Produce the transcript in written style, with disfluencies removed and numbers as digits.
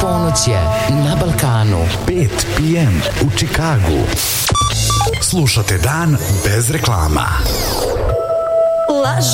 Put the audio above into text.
Ponoć je na Balkanu. 5 p.m. u Čikagu. Slušate Dan bez reklama.